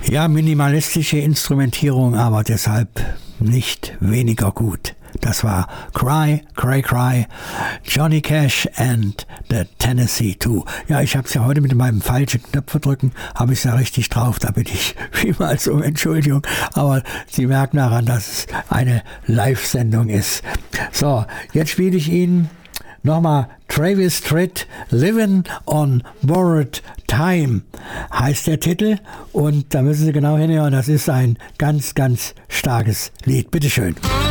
Ja, minimalistische Instrumentierung, aber deshalb nicht weniger gut. Das war Cry, Cry, Cry, Johnny Cash and the Tennessee 2. Ja, ich habe es ja heute mit meinem falschen Knöpfe drücken, habe ich es ja richtig drauf, da bitte ich vielmals um Entschuldigung, aber Sie merken daran, dass es eine Live-Sendung ist. So, jetzt spiele ich Ihnen nochmal Travis Tritt, Livin' on Borrowed Time heißt der Titel, und da müssen Sie genau hinhören, das ist ein ganz, ganz starkes Lied. Bitteschön.